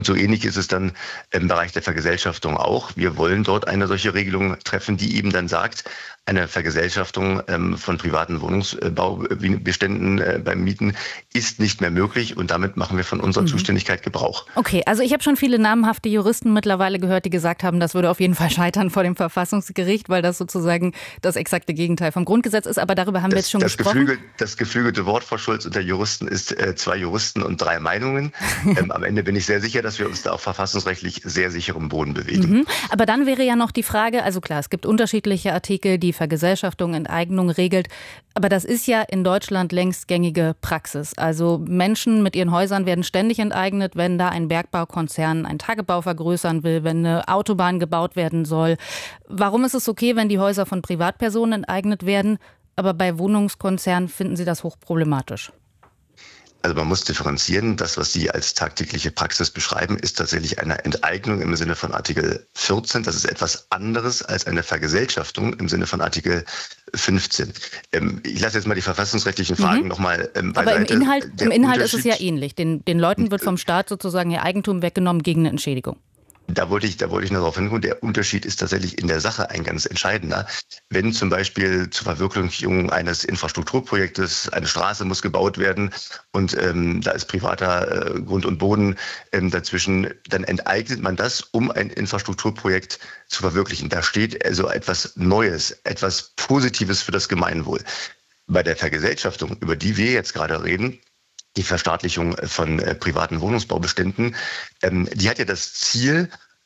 So ähnlich ist es dann im Bereich der Vergesellschaftung auch. Wir wollen dort eine solche Regelung treffen, die eben dann sagt, eine Vergesellschaftung von privaten Wohnungsbaubeständen beim Mieten ist nicht mehr möglich und damit machen wir von unserer Zuständigkeit Gebrauch. Okay, also ich habe schon viele namhafte Juristen mittlerweile gehört, die gesagt haben, das würde auf jeden Fall scheitern vor dem Verfassungsgericht, weil das sozusagen das exakte Gegenteil vom Grundgesetz ist. Aber darüber haben wir jetzt schon gesprochen. Das geflügelte Wort, Frau Schulz, unter Juristen ist 2 Juristen und 3 Meinungen. Am Ende bin ich sehr sicher, dass wir uns da auf verfassungsrechtlich sehr sicherem Boden bewegen. Aber dann wäre ja noch die Frage, also klar, es gibt unterschiedliche Artikel, die Vergesellschaftung, Enteignung regelt. Aber das ist ja in Deutschland längst gängige Praxis. Also Menschen mit ihren Häusern werden ständig enteignet, wenn da ein Bergbaukonzern einen Tagebau vergrößern will, wenn eine Autobahn gebaut werden soll. Warum ist es okay, wenn die Häuser von Privatpersonen enteignet werden, aber bei Wohnungskonzernen finden Sie das hochproblematisch? Also man muss differenzieren. Das, was Sie als tagtägliche Praxis beschreiben, ist tatsächlich eine Enteignung im Sinne von Artikel 14. Das ist etwas anderes als eine Vergesellschaftung im Sinne von Artikel 15. Ich lasse jetzt mal die verfassungsrechtlichen Fragen nochmal beiseite. Aber im Inhalt ist es ja ähnlich. Den Leuten wird vom Staat sozusagen ihr Eigentum weggenommen gegen eine Entschädigung. Da wollte ich noch darauf hinkommen. Der Unterschied ist tatsächlich in der Sache ein ganz entscheidender. Wenn zum Beispiel zur Verwirklichung eines Infrastrukturprojektes eine Straße muss gebaut werden und da ist privater Grund und Boden dazwischen, dann enteignet man das, um ein Infrastrukturprojekt zu verwirklichen. Da steht also etwas Neues, etwas Positives für das Gemeinwohl. Bei der Vergesellschaftung, über die wir jetzt gerade reden, die Verstaatlichung von privaten Wohnungsbaubeständen, die hat ja das Ziel,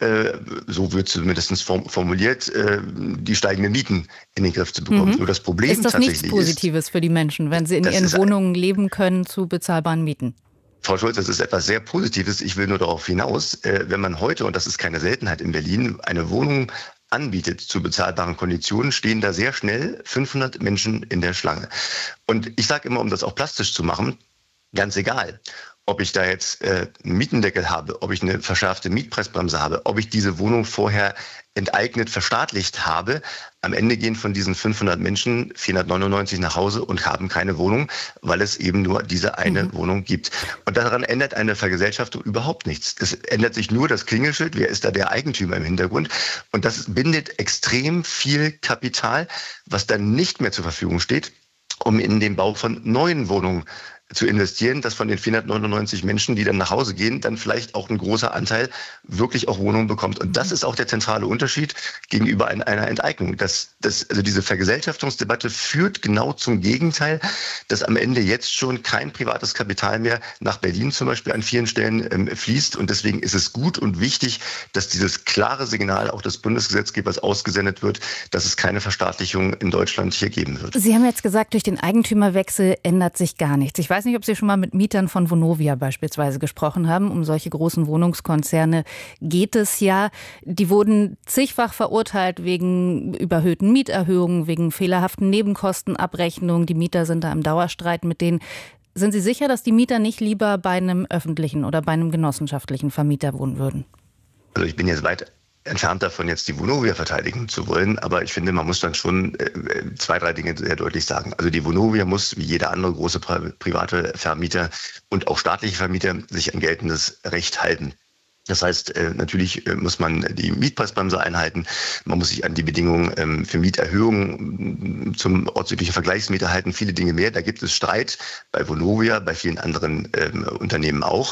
so wird zumindest formuliert, die steigenden Mieten in den Griff zu bekommen. Nur das Problem ist das tatsächlich nichts Positives für die Menschen, wenn sie in ihren Wohnungen leben können zu bezahlbaren Mieten? Frau Schulz, das ist etwas sehr Positives. Ich will nur darauf hinaus, wenn man heute, und das ist keine Seltenheit in Berlin, eine Wohnung anbietet zu bezahlbaren Konditionen, stehen da sehr schnell 500 Menschen in der Schlange. Und ich sage immer, um das auch plastisch zu machen, ganz egal, ob ich da jetzt einen Mietendeckel habe, ob ich eine verschärfte Mietpreisbremse habe, ob ich diese Wohnung vorher enteignet, verstaatlicht habe. Am Ende gehen von diesen 500 Menschen 499 nach Hause und haben keine Wohnung, weil es eben nur diese eine Wohnung gibt. Und daran ändert eine Vergesellschaftung überhaupt nichts. Es ändert sich nur das Klingelschild, wer ist da der Eigentümer im Hintergrund. Und das bindet extrem viel Kapital, was dann nicht mehr zur Verfügung steht, um in den Bau von neuen Wohnungen zu investieren, dass von den 499 Menschen, die dann nach Hause gehen, dann vielleicht auch ein großer Anteil wirklich auch Wohnungen bekommt. Und das ist auch der zentrale Unterschied gegenüber einer Enteignung. Also diese Vergesellschaftungsdebatte führt genau zum Gegenteil, dass am Ende jetzt schon kein privates Kapital mehr nach Berlin zum Beispiel an vielen Stellen fließt. Und deswegen ist es gut und wichtig, dass dieses klare Signal auch des Bundesgesetzgebers ausgesendet wird, dass es keine Verstaatlichung in Deutschland hier geben wird. Sie haben jetzt gesagt, durch den Eigentümerwechsel ändert sich gar nichts. Ich weiß nicht, ob Sie schon mal mit Mietern von Vonovia beispielsweise gesprochen haben. Um solche großen Wohnungskonzerne geht es ja. Die wurden zigfach verurteilt wegen überhöhten Mieterhöhungen, wegen fehlerhaften Nebenkostenabrechnungen. Die Mieter sind da im Dauerstreit mit denen. Sind Sie sicher, dass die Mieter nicht lieber bei einem öffentlichen oder bei einem genossenschaftlichen Vermieter wohnen würden? Also ich bin jetzt weit entfernt davon, jetzt die Vonovia verteidigen zu wollen. Aber ich finde, man muss dann schon 2, 3 Dinge sehr deutlich sagen. Also die Vonovia muss, wie jeder andere große private Vermieter und auch staatliche Vermieter, sich an geltendes Recht halten. Das heißt, natürlich muss man die Mietpreisbremse einhalten. Man muss sich an die Bedingungen für Mieterhöhungen zum ortsüblichen Vergleichsmieter halten. Viele Dinge mehr. Da gibt es Streit bei Vonovia, bei vielen anderen Unternehmen auch.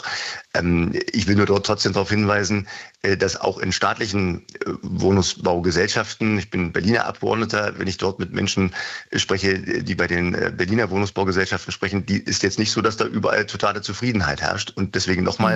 Ich will nur dort trotzdem darauf hinweisen, dass auch in staatlichen Wohnungsbaugesellschaften, ich bin Berliner Abgeordneter, wenn ich dort mit Menschen spreche, die bei den Berliner Wohnungsbaugesellschaften sprechen, die ist jetzt nicht so, dass da überall totale Zufriedenheit herrscht. Und deswegen nochmal,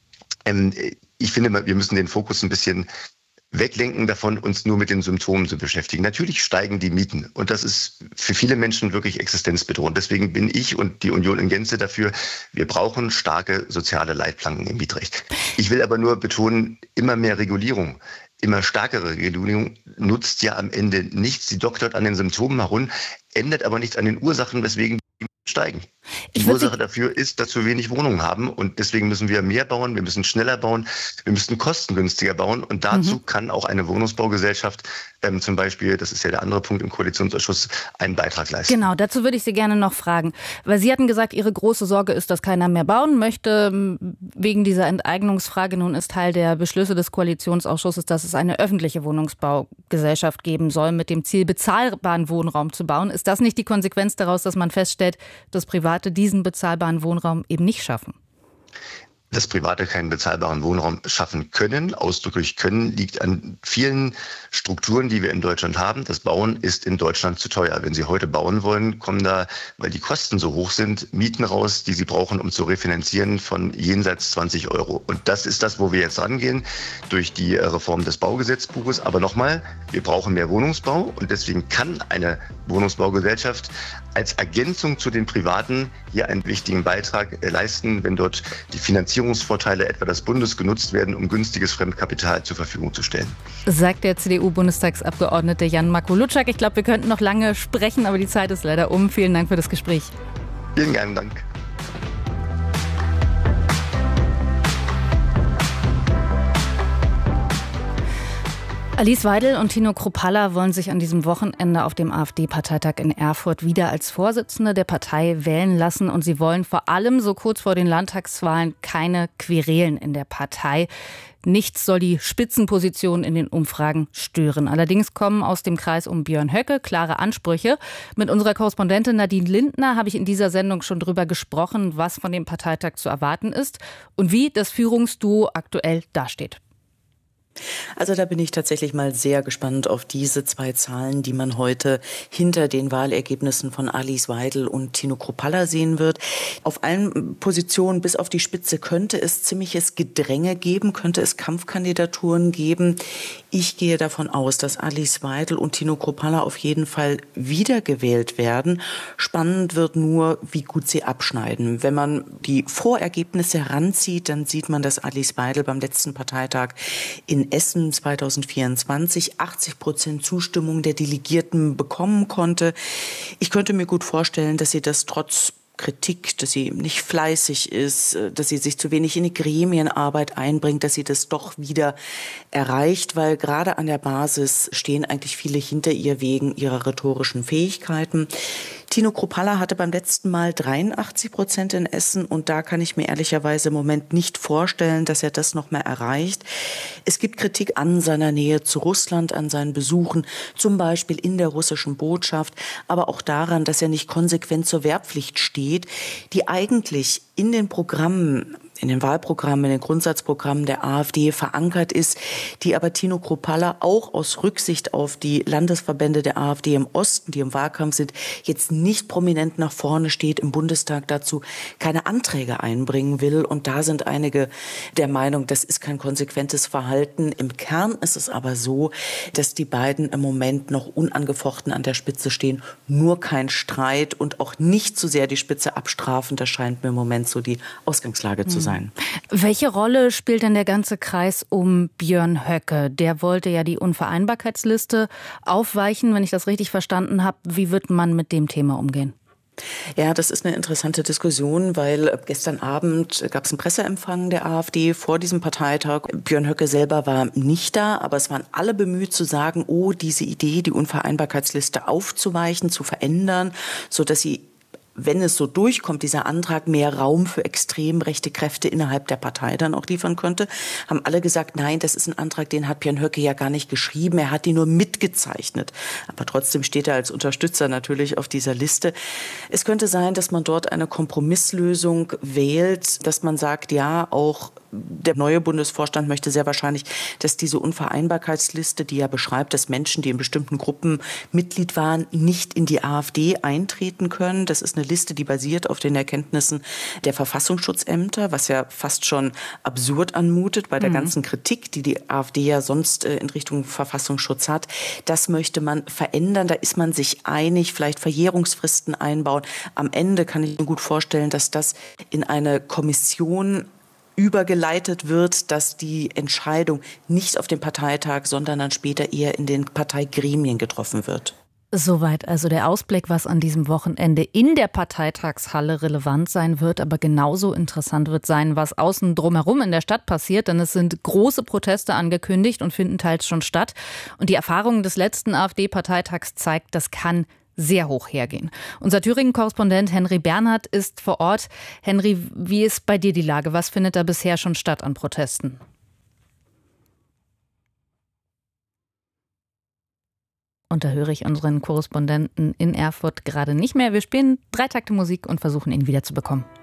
ich finde, wir müssen den Fokus ein bisschen weglenken davon, uns nur mit den Symptomen zu beschäftigen. Natürlich steigen die Mieten und das ist für viele Menschen wirklich existenzbedrohend. Deswegen bin ich und die Union in Gänze dafür, wir brauchen starke soziale Leitplanken im Mietrecht. Ich will aber nur betonen, immer mehr Regulierung, immer stärkere Regulierung nutzt ja am Ende nichts. Sie doktert an den Symptomen herum, ändert aber nichts an den Ursachen, weswegen steigen. Die Ursache dafür ist, dass wir wenig Wohnungen haben und deswegen müssen wir mehr bauen, wir müssen schneller bauen, wir müssen kostengünstiger bauen und dazu kann auch eine Wohnungsbaugesellschaft zum Beispiel, das ist ja der andere Punkt im Koalitionsausschuss, einen Beitrag leisten. Genau, dazu würde ich Sie gerne noch fragen, weil Sie hatten gesagt, Ihre große Sorge ist, dass keiner mehr bauen möchte wegen dieser Enteignungsfrage. Nun ist Teil der Beschlüsse des Koalitionsausschusses, dass es eine öffentliche Wohnungsbaugesellschaft geben soll, mit dem Ziel, bezahlbaren Wohnraum zu bauen. Ist das nicht die Konsequenz daraus, dass man feststellt, dass Private diesen bezahlbaren Wohnraum eben nicht schaffen? Dass Private keinen bezahlbaren Wohnraum schaffen können, ausdrücklich können, liegt an vielen Strukturen, die wir in Deutschland haben. Das Bauen ist in Deutschland zu teuer. Wenn Sie heute bauen wollen, kommen da, weil die Kosten so hoch sind, Mieten raus, die Sie brauchen, um zu refinanzieren von jenseits 20 Euro. Und das ist das, wo wir jetzt rangehen durch die Reform des Baugesetzbuches. Aber nochmal, wir brauchen mehr Wohnungsbau und deswegen kann eine Wohnungsbaugesellschaft als Ergänzung zu den Privaten hier einen wichtigen Beitrag leisten, wenn dort die Finanzierungsvorteile etwa des Bundes genutzt werden, um günstiges Fremdkapital zur Verfügung zu stellen. Sagt der CDU-Bundestagsabgeordnete Jan Marko-Lutschak. Ich glaube, wir könnten noch lange sprechen, aber die Zeit ist leider um. Vielen Dank für das Gespräch. Vielen gerne Dank. Alice Weidel und Tino Kruppalla wollen sich an diesem Wochenende auf dem AfD-Parteitag in Erfurt wieder als Vorsitzende der Partei wählen lassen. Und sie wollen vor allem so kurz vor den Landtagswahlen keine Querelen in der Partei. Nichts soll die Spitzenposition in den Umfragen stören. Allerdings kommen aus dem Kreis um Björn Höcke klare Ansprüche. Mit unserer Korrespondentin Nadine Lindner habe ich in dieser Sendung schon drüber gesprochen, was von dem Parteitag zu erwarten ist und wie das Führungsduo aktuell dasteht. Also da bin ich tatsächlich mal sehr gespannt auf diese zwei Zahlen, die man heute hinter den Wahlergebnissen von Alice Weidel und Tino Kruppalla sehen wird. Auf allen Positionen bis auf die Spitze könnte es ziemliches Gedränge geben, könnte es Kampfkandidaturen geben. Ich gehe davon aus, dass Alice Weidel und Tino Kruppalla auf jeden Fall wiedergewählt werden. Spannend wird nur, wie gut sie abschneiden. Wenn man die Vorergebnisse heranzieht, dann sieht man, dass Alice Weidel beim letzten Parteitag in Essen 2024 80% Zustimmung der Delegierten bekommen konnte. Ich könnte mir gut vorstellen, dass sie das trotz Kritik, dass sie nicht fleißig ist, dass sie sich zu wenig in die Gremienarbeit einbringt, dass sie das doch wieder erreicht, weil gerade an der Basis stehen eigentlich viele hinter ihr wegen ihrer rhetorischen Fähigkeiten. Tino Kruppalla hatte beim letzten Mal 83% in Essen und da kann ich mir ehrlicherweise im Moment nicht vorstellen, dass er das noch mehr erreicht. Es gibt Kritik an seiner Nähe zu Russland, an seinen Besuchen, zum Beispiel in der russischen Botschaft, aber auch daran, dass er nicht konsequent zur Wehrpflicht steht, die eigentlich in den Programmen, in den Wahlprogrammen, in den Grundsatzprogrammen der AfD verankert ist, die aber Tino Kruppalla auch aus Rücksicht auf die Landesverbände der AfD im Osten, die im Wahlkampf sind, jetzt nicht prominent nach vorne steht, im Bundestag dazu keine Anträge einbringen will. Und da sind einige der Meinung, das ist kein konsequentes Verhalten. Im Kern ist es aber so, dass die beiden im Moment noch unangefochten an der Spitze stehen, nur kein Streit und auch nicht zu sehr die Spitze abstrafen. Das scheint mir im Moment so die Ausgangslage zu sein. Welche Rolle spielt denn der ganze Kreis um Björn Höcke? Der wollte ja die Unvereinbarkeitsliste aufweichen, wenn ich das richtig verstanden habe. Wie wird man mit dem Thema umgehen? Ja, das ist eine interessante Diskussion, weil gestern Abend gab es einen Presseempfang der AfD vor diesem Parteitag. Björn Höcke selber war nicht da, aber es waren alle bemüht zu sagen, oh, diese Idee, die Unvereinbarkeitsliste aufzuweichen, zu verändern, sodass sie, wenn es so durchkommt, dieser Antrag mehr Raum für extrem rechte Kräfte innerhalb der Partei dann auch liefern könnte, haben alle gesagt, nein, das ist ein Antrag, den hat Björn Höcke ja gar nicht geschrieben, er hat ihn nur mitgezeichnet. Aber trotzdem steht er als Unterstützer natürlich auf dieser Liste. Es könnte sein, dass man dort eine Kompromisslösung wählt, dass man sagt, ja, auch der neue Bundesvorstand möchte sehr wahrscheinlich, dass diese Unvereinbarkeitsliste, die ja beschreibt, dass Menschen, die in bestimmten Gruppen Mitglied waren, nicht in die AfD eintreten können. Das ist eine Liste, die basiert auf den Erkenntnissen der Verfassungsschutzämter, was ja fast schon absurd anmutet bei der ganzen Kritik, die die AfD ja sonst in Richtung Verfassungsschutz hat. Das möchte man verändern. Da ist man sich einig, vielleicht Verjährungsfristen einbauen. Am Ende kann ich mir gut vorstellen, dass das in eine Kommission übergeleitet wird, dass die Entscheidung nicht auf dem Parteitag, sondern dann später eher in den Parteigremien getroffen wird. Soweit also der Ausblick, was an diesem Wochenende in der Parteitagshalle relevant sein wird. Aber genauso interessant wird sein, was außen drumherum in der Stadt passiert. Denn es sind große Proteste angekündigt und finden teils schon statt. Und die Erfahrung des letzten AfD-Parteitags zeigt, das kann sehr hoch hergehen. Unser Thüringen-Korrespondent Henry Bernhard ist vor Ort. Henry, wie ist bei dir die Lage? Was findet da bisher schon statt an Protesten? Und da höre ich unseren Korrespondenten in Erfurt gerade nicht mehr. Wir spielen 3 Takte Musik und versuchen, ihn wieder zu bekommen.